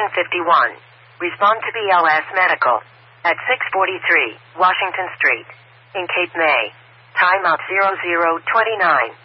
Station 51. Respond to BLS Medical. At 643 Washington Street. In Cape May. Time out 0029.